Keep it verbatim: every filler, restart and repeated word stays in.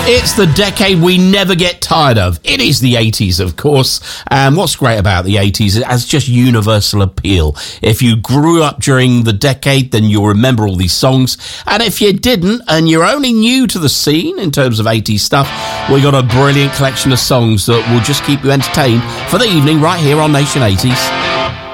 It's the decade we never get tired of. It is the eighties, of course. And what's great about the eighties, it has just universal appeal. If you grew up during the decade, then you'll remember all these songs. And if you didn't, and you're only new to the scene in terms of eighties stuff, we got a brilliant collection of songs that will just keep you entertained for the evening right here on Nation eighties.